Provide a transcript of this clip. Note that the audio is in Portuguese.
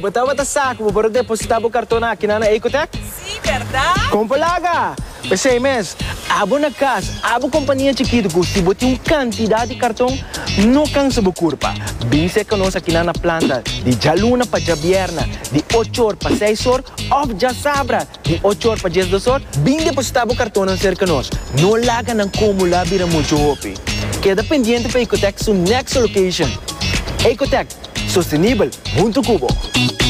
botava da saco, para depositar o cartão aqui na Ecotec? Sim, verdade? Compalaga! Pensei, mas, abo na casa, abo companhia chiquita, que se botar uma quantidade de cartão, não cansa a curva. Bem se que nós aqui na planta, de jaluna para jabierna, de 8 horas para 6 horas, ou já sabra, de 8 horas para 10 horas, bem depositar o cartão cerca de nós. Não larga não como lá vira muito hope. Queda pendiente para Ecotec, sua next location. Ecotec, sustentável, junto cubo.